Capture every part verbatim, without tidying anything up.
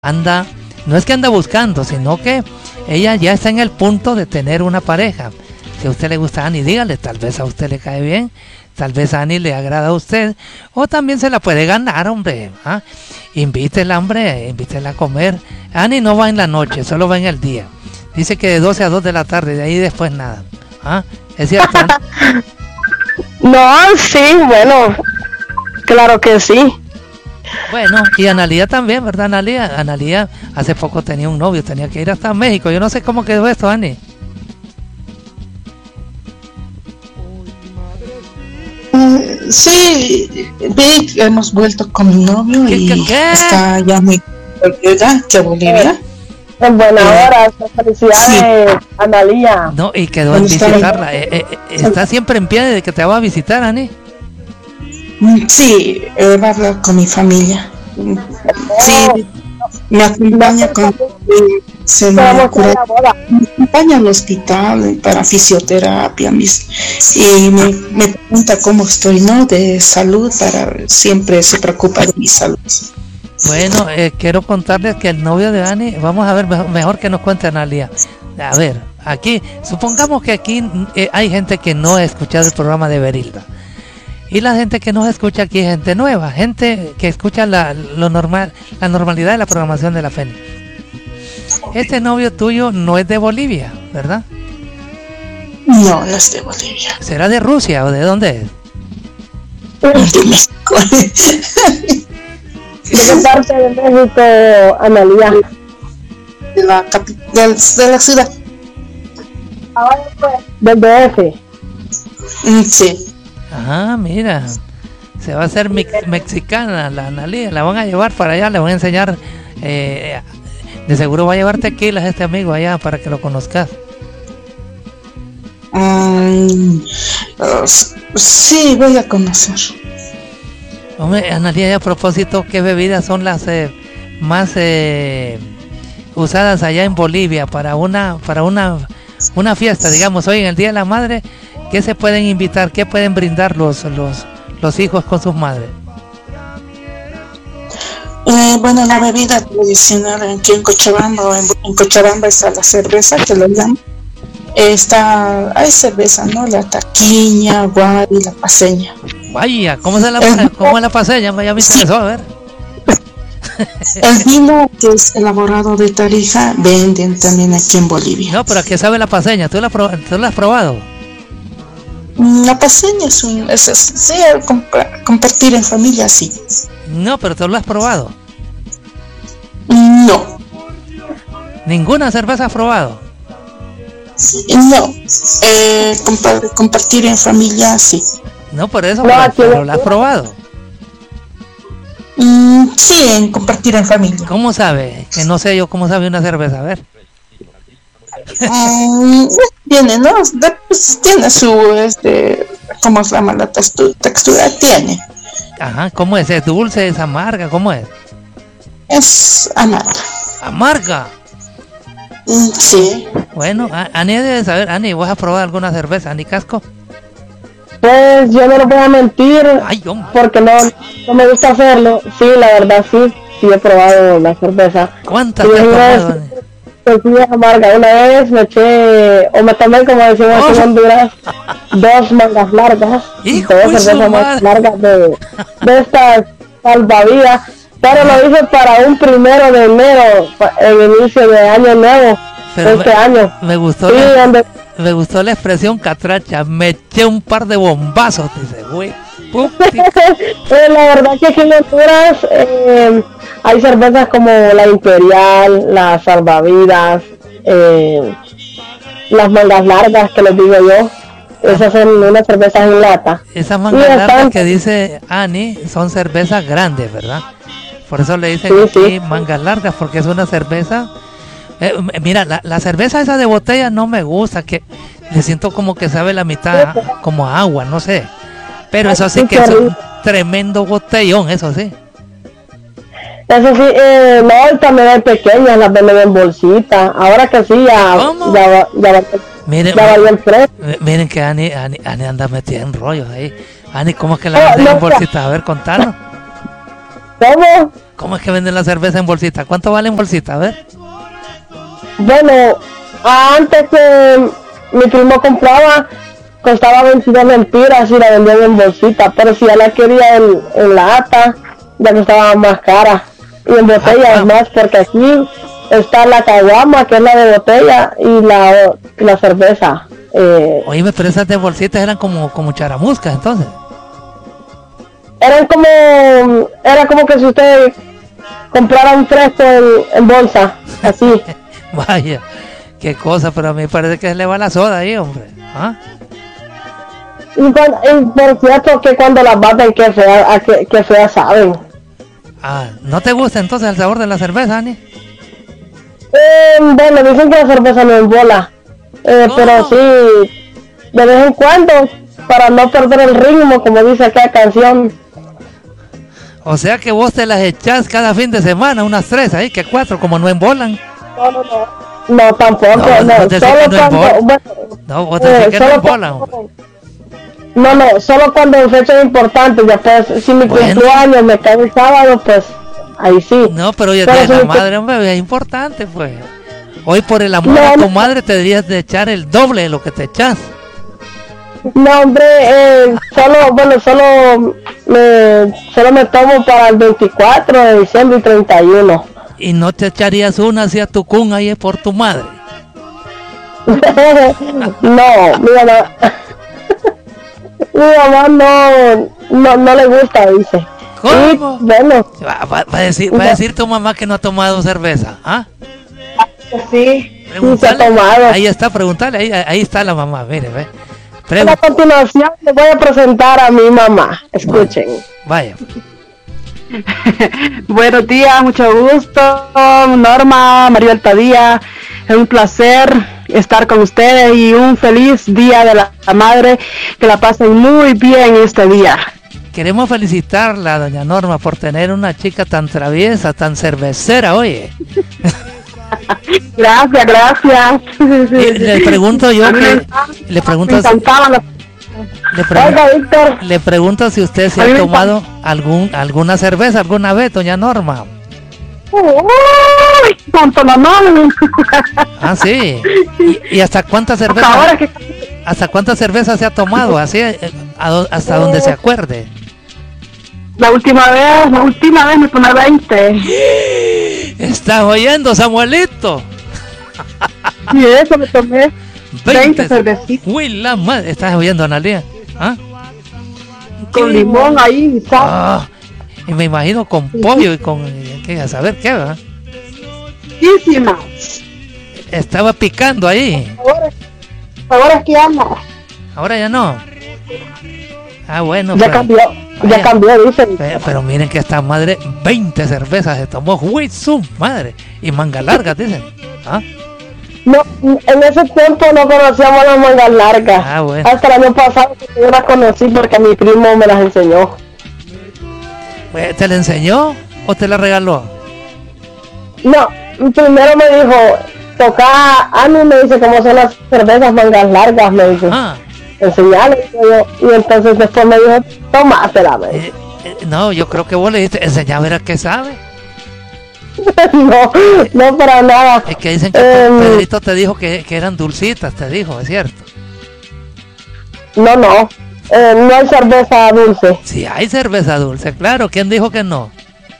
anda, no es que anda buscando, sino que ella ya está en el punto de tener una pareja. Si a usted le gusta a Ani, dígale, tal vez a usted le cae bien, tal vez a Ani le agrada a usted, o también se la puede ganar, hombre. ¿Ah? Invítela, hombre, invítela a comer. Ani no va en la noche, solo va en el día. Dice que de doce a dos de la tarde, de ahí después nada. ¿Ah? ¿Es cierto? No, sí, bueno, claro que sí. Bueno, y Analía también, ¿verdad, Analía? Analía hace poco tenía un novio, tenía que ir hasta México. Yo no sé cómo quedó esto, Ani. Uh, sí, vi, hemos vuelto con mi novio ¿Qué, y qué, qué? está ya muy volvida que Bolivia. En buena Eh, hora, felicidades, sí. Analía. No, y quedó en ¿Dónde está? visitarla. Eh, eh, eh, está siempre en pie de que te va a visitar, Ani. Mm, Sí, eh, va a hablar con mi familia. Mm, Sí, me acompaña con se me Vamos a cura- la boda. me acompaña al hospital para fisioterapia mis, y me, me pregunta cómo estoy, ¿no? De salud, para siempre se preocupa de mi salud. Bueno, eh, quiero contarles que el novio de Ani, vamos a ver, mejor, mejor que nos cuente Analía. A ver, aquí, supongamos que aquí eh, hay gente que no ha escuchado el programa de Berilda. Y la gente que nos escucha aquí es gente nueva, gente que escucha la, lo normal, la normalidad de la programación de la Fénix. Este novio tuyo no es de Bolivia, ¿verdad? No, no es de Bolivia, ¿Será de Rusia o de dónde es? es de México. ¿De qué parte de México, Analía? De la capi- del- de la ciudad. Del D F. Mm, Sí. Ah, mira, se va a hacer mix- mexicana la Analía, la van a llevar para allá, le van a enseñar, eh, de seguro va a llevar tequilas este amigo allá para que lo conozcas. Mm, uh, s- sí, voy a conocer. Hombre, Analía, y a propósito, ¿qué bebidas son las eh, más eh, usadas allá en Bolivia para una para una una fiesta, digamos, hoy en el Día de la Madre? ¿Qué se pueden invitar? ¿Qué pueden brindar los los los hijos con sus madres? Eh, bueno, la bebida tradicional aquí en Cochabamba, en, en Cochabamba está la cerveza, que lo llaman. Está, hay cerveza, ¿no? La taquiña, guari, la paseña. Vaya, ¿cómo se la Eh, cómo es la paseña? Ya me interesó, a ver. El vino que es elaborado de Tarija venden también aquí en Bolivia. No, pero ¿a qué sabe la paseña? ¿Tú la, pro- tú la has probado? Mm, La paseña es un, es, es- sí, el compa- compartir en familia, sí. No, pero tú lo has probado. Mm, No, Ninguna cerveza has probado. no, eh, compa- compartir en familia, sí. No, por eso, No, pero, aquí pero no. la has probado. Mm, sí, en compartir en familia. ¿Cómo sabe? Que no sé yo cómo sabe una cerveza. A ver. Mm, tiene, ¿no? De- pues, tiene su, este, ¿cómo se llama? La textu- textura, tiene. Ajá, ¿cómo es? ¿Es dulce? ¿Es amarga? ¿Cómo es? Es amarga. ¡Amarga! Mm, sí. Bueno, A- Ani debe saber. Ani, ¿vos has probado alguna cerveza? ¿Ani Casco? Pues yo no lo voy a mentir, ¡Ay, hombre! porque no, no me gusta hacerlo. Sí, la verdad sí, sí he probado la cerveza. ¿Cuántas Sí, te has una vez, tomado, Ani? pues sí es amarga. Una vez me eché, o me tomé, como decimos aquí en Oh. Honduras, dos mangas largas, ¡Hijo dos de su cervezas madre! más largas de, de estas salvavidas. Pero lo hice para un primero de enero, pa- el inicio de año nuevo, Pero este me, año. me gustó Sí, la, donde me gustó la expresión catracha. Me eché un par de bombazos, dice, güey. Pum, tic. Pues la verdad que aquí en Honduras eh, hay cervezas como la Imperial, la Salvavidas, eh, las mangas largas que les digo yo. Esas son unas cervezas en lata. Esas Y mangas largas están- que dice Ani son cervezas grandes, ¿verdad? Por eso le dicen Sí, aquí sí. mangas largas, porque es una cerveza. eh, mira, la, la cerveza esa de botella no me gusta, que le siento como que sabe la mitad a- como a agua, no sé. Pero eso sí que es un tremendo botellón, eso sí. Eso sí, eh, no, y también hay pequeñas, las venden en bolsita. Ahora que sí, ya, ¿Cómo? ya, va- ya, va- Miren, ya valió el precio. eh, miren que Ani, Ani, Ani anda metida en rollos ahí. Ani, ¿cómo es que la Oh, venden no, en ya. bolsita? A ver, contanos. ¿Cómo? ¿Cómo es que venden la cerveza en bolsita? ¿Cuánto vale en bolsita? A ver. Bueno, antes que mi primo compraba, costaba veintidós lempiras y la vendían en bolsita, pero si ya la quería en, en lata, ya costaba más cara. Y en botella es más, porque aquí está la caguama, que es la de botella, y la, y la cerveza. Eh, Oye, pero esas de bolsitas eran como, como charamuscas, entonces. Eran como, era como que si usted comprara un fresco en, en bolsa, así. Vaya, qué cosa, pero a mí parece que se le va la soda ahí, hombre. ¿Ah? Y, cuando, y por cierto que cuando las baten, que fea, a que, que fea saben. Ah, ¿no te gusta entonces el sabor de la cerveza, Ani? Eh, bueno, dicen que la cerveza no embola, eh, ¿Cómo? pero sí, de vez en cuando, para no perder el ritmo, como dice aquella canción. O sea que vos te las echás cada fin de semana, unas tres ahí, que cuatro, como no embolan. No, no, no. No, tampoco, No, no, vos decís solo que no cuando, embola. bueno, No, vos decís eh, que no solo embolan, cuando- hombre. no, no, solo cuando en fechas importantes, después, si mi Bueno. cumpleaños me cae el sábado, pues, ahí sí. No, pero hoy es Pero día de si la mi cu- madre, hombre, es importante, pues. Hoy por el amor No, a tu no. madre te deberías de echar el doble de lo que te echas. No, hombre, eh, solo, bueno, solo me, solo me tomo para el veinticuatro de diciembre y treinta y uno. Y no te echarías una hacia tu cun ahí por tu madre. No, mi mamá, mi mamá no, no, no le gusta, dice. ¿Cómo? Y, bueno, Va, va- va a decir, va a decir tu mamá que no ha tomado cerveza, ¿ah? sí, sí se ha Preguntale. tomado. Ahí está, preguntale, ahí, ahí está la mamá, mire, ve. A Pregun- continuación le voy a presentar a mi mamá. Escuchen. Vaya. Buenos días, mucho gusto, Norma, Maribel Padilla, es un placer estar con ustedes y un feliz día de la madre, que la pasen muy bien este día. Queremos felicitarla, doña Norma, por tener una chica tan traviesa, tan cervecera, oye. Gracias, gracias. Y le pregunto yo A mí que, me encanta- le pregunto, me si- encantaban las- le, pregun- Oiga, Víctor, le pregunto si usted se A mí ha me tomado algún, alguna cerveza alguna vez, doña Norma. Uy, tonto, no, no. Ah, sí. ¿Y, y hasta cuántas Hasta ahora cervezas, que hasta cuántas cervezas se ha tomado? Así, eh, a do- hasta donde se acuerde. la última vez, la última vez me tomé veinte. ¿Estás oyendo, Samuelito? Y eso me tomé veinte cervecitas Uy, la madre. ¿Estás oyendo, Analia? ¿Ah? con limón ahí y sal. Ah, y me imagino con pollo y con, ¿qué? A saber qué, ¿verdad? Riquísima. Estaba picando ahí. Ahora, ahora es que amo. Ahora ya no. Ah, bueno. ya pero- cambió, vaya. ya cambió, dicen. Pe- Pero miren que esta madre, veinte cervezas se tomó. Uy, su madre. Y manga larga, dicen. ¿Ah? No, en ese tiempo no conocíamos las mangas largas. Ah, bueno. Hasta el año pasado que yo las conocí porque mi primo me las enseñó. Eh, ¿Te la enseñó o te la regaló? No, primero me dijo, toca, a mí me dice cómo son las cervezas mangas largas, me dice, Ah, enseñale, y yo, y entonces después me dijo, tómatela, me dijo. eh, eh, no, yo creo que vos le dijiste, enseñá a ver a qué sabe. No, no para nada. Es que dicen que Em, Pedrito te dijo que, que eran dulcitas, te dijo, es cierto. No, no, eh, no hay cerveza dulce. Sí, hay cerveza dulce, claro. ¿Quién dijo que no?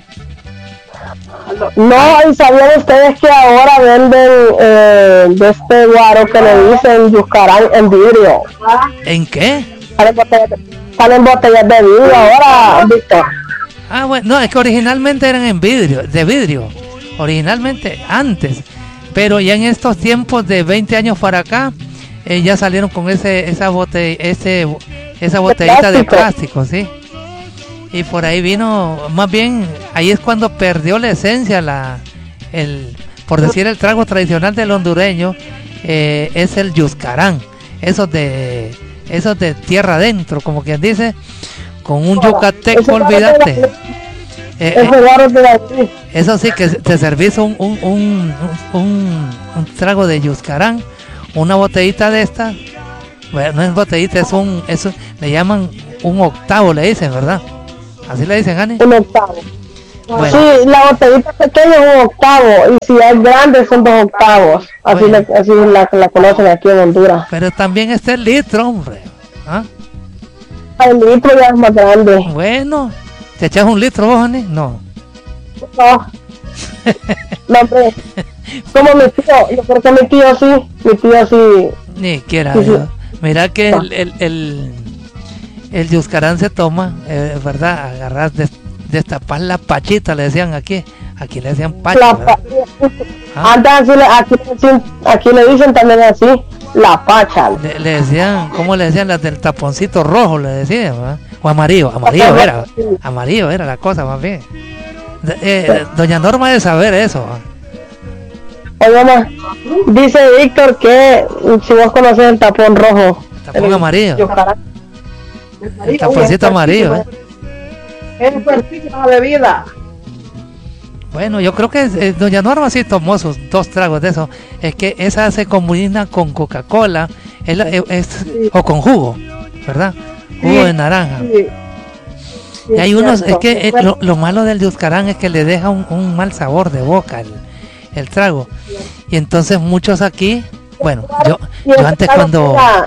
No, y sabían ustedes que ahora venden eh, de este guaro que le dicen Yuscarán en vidrio. ¿En qué? Salen botellas de, salen botellas de vidrio ahora, Víctor. Ah, bueno, no, es que originalmente eran en vidrio, de vidrio. Originalmente, antes. Pero ya en estos tiempos de veinte años para acá, eh, ya salieron con ese, esa bote, ese, esa botellita de plástico. plástico, sí. Y por ahí vino, más bien, ahí es cuando perdió la esencia, la, el, por decir el trago tradicional del hondureño, eh, es el yuscarán, esos de, esos de tierra adentro, como quien dice, con un yucateco, Ese olvídate. guaro Eh, Ese eh, guaro de aquí. eso sí, que te servís un, un, un, un, un trago de yuscarán, una botellita de esta, bueno, no es botellita, es un, eso le llaman un octavo, le dicen, ¿verdad? Así le dicen, Ani. Un octavo. Bueno. Sí, la botellita pequeña es un octavo y si es grande son dos octavos. Así, Bueno. le, así la, la conocen aquí en Honduras. Pero también está el litro, hombre. ¿Ah? El litro ya es más grande. Bueno, ¿te echas un litro vos, Ani? No. No, no hombre. Como mi tío, yo creo que mi tío sí, mi tío sí. Ni quiera. Sí, sí. Yo. Mira que el, el, el, el yuscarán se toma, eh, ¿verdad? Agarras, des, destapar la pachita, le decían aquí. Aquí le decían pacha. La ¿verdad? pa- Ah, Antes así le- aquí, le dicen- aquí le dicen también así, la pacha. le, le decían, ¿cómo le decían? Las del taponcito rojo, le decían, ¿verdad? O amarillo, amarillo era. Amarillo era la cosa, más bien. De- eh, doña Norma de saber eso. ¿Ah? Oye, ma, dice Víctor que si vos conoces el tapón rojo. Tapón el- amarillo. Yocará. El taponcito amarillo, ¿eh? Es la bebida. Bueno, yo creo que eh, doña Norma sí tomó sus dos tragos de eso. Es que esa se combina con Coca-Cola es la- es- es- o con jugo, ¿verdad? Jugo Sí, de naranja. Sí. Sí, Y hay unos, es cierto. que eh, lo, lo malo del yuscarán es que le deja un, un mal sabor de boca el, el trago. Y entonces muchos aquí, bueno, yo, Y yo ese antes trago cuando... pega-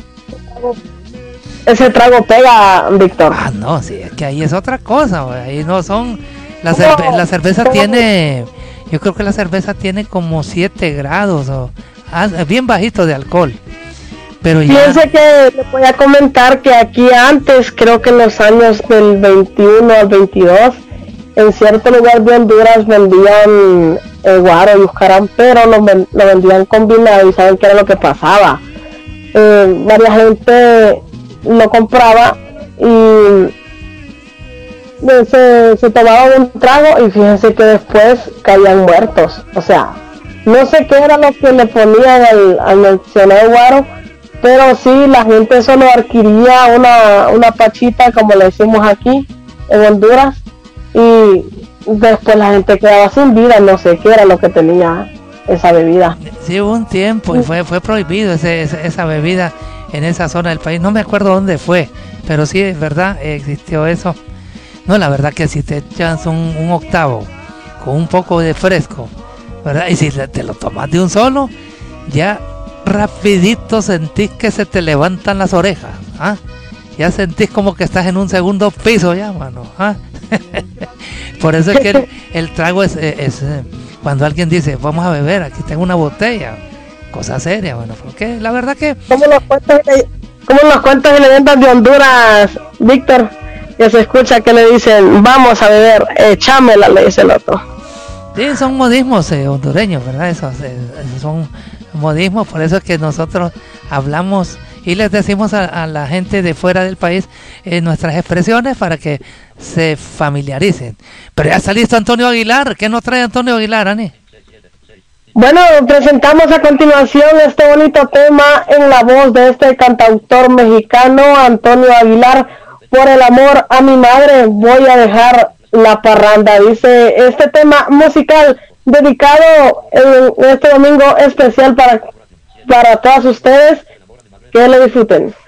Ese trago pega, Víctor. Ah, no, sí, es que ahí es otra cosa, güey, ahí no son... La, No, cerve- la cerveza no. tiene, yo creo que la cerveza tiene como siete grados, o ah, bien bajito de alcohol. Pero ya... Piense que le voy a comentar que aquí antes, creo que en los años del veintiuno al veintidós, en cierto lugar de Honduras vendían eh, guaro y yuscarán, pero lo, ven- lo vendían combinado y saben qué era lo que pasaba. Eh, varias gente lo compraba y eh, se, se tomaban un trago y fíjense que después caían muertos. O sea, no sé qué era lo que le ponían al, al mencionado guaro, pero sí, la gente solo adquiría una, una pachita, como le decimos aquí en Honduras, y después la gente quedaba sin vida, no sé qué era lo que tenía esa bebida. Sí, hubo un tiempo y fue fue prohibido ese, ese- esa bebida en esa zona del país. No me acuerdo dónde fue, pero sí, es verdad, existió eso. No, la verdad que si te echas un, un octavo con un poco de fresco, ¿verdad? Y si le- te lo tomas de un solo, ya rapidito sentís que se te levantan las orejas. ¿Ah? Ya sentís como que estás en un segundo piso ya, mano. ¿Ah? Por eso es que el, el trago es, es, es, eh, cuando alguien dice, vamos a beber, aquí tengo una botella, cosa seria, bueno, porque la verdad que Como los cuentos y le- como los cuentos y leyendas de Honduras, Víctor, que se escucha que le dicen, vamos a beber, échamela, le dice el otro. sí, son modismos eh, hondureños, ¿verdad? Esos, eh, esos son modismos, por eso es que nosotros hablamos y les decimos a, a la gente de fuera del país eh, nuestras expresiones para que se familiaricen. Pero ya está listo Antonio Aguilar. ¿Qué nos trae Antonio Aguilar, Ani? Bueno, presentamos a continuación este bonito tema en la voz de este cantautor mexicano, Antonio Aguilar. Por el amor a mi madre voy a dejar la parranda. Dice este tema musical dedicado en este domingo especial para, para todas ustedes. Que lo disfruten.